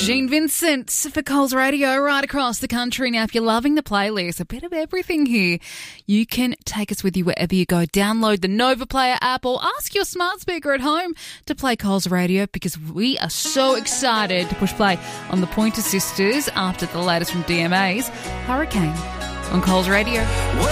Gene Vincent for Coles Radio right across the country. Now, if you're loving the playlist, a bit of everything here, you can take us with you wherever you go. Download the Nova Player app or ask your smart speaker at home to play Coles Radio, because we are so excited to push play on the Pointer Sisters after the latest from DMA's Hurricane on Coles Radio.